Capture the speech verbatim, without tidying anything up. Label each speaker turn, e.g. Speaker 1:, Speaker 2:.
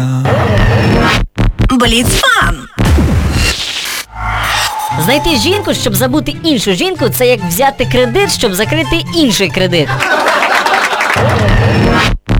Speaker 1: Бліцфан!
Speaker 2: Знайти жінку, щоб забути іншу жінку, це як взяти кредит, щоб закрити інший кредит.